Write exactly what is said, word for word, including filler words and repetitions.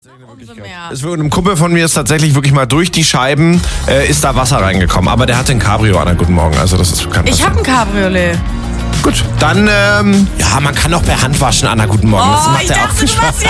Umso mehr. Es wird einem Kumpel von mir ist tatsächlich wirklich mal durch die Scheiben äh, ist da Wasser reingekommen. Aber der hatte ein Cabrio an. Guten Morgen. Also das ist bekannt. Ich habe ein Cabriolet. Gut, dann ähm, ja, man kann auch per Hand waschen. Anna, guten Morgen. Oh, das macht ich ja dachte, auch viel du Spaß. machst